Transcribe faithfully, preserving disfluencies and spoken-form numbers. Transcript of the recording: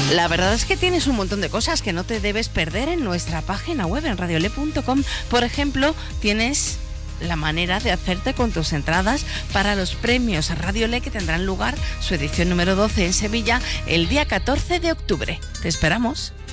La verdad es que tienes un montón de cosas que no te debes perder en nuestra página web en radiole punto com. Por ejemplo, tienes la manera de hacerte con tus entradas para los premios Radiole que tendrán lugar su edición número doce en Sevilla el día catorce de octubre. Te esperamos.